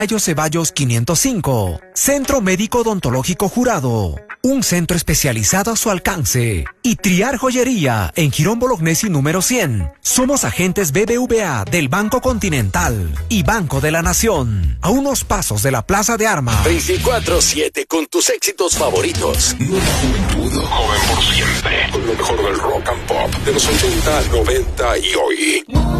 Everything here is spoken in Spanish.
Ceballos 505. Centro Médico Odontológico Jurado. Un centro especializado a su alcance. Y Triar Joyería en Girón Bolognesi número 100. Somos agentes BBVA del Banco Continental y Banco de la Nación. A unos pasos de la Plaza de Armas. 24/7 con tus éxitos favoritos. Nueva juventud. Joven por siempre. Con lo mejor del rock and pop de los 80, 90 y hoy.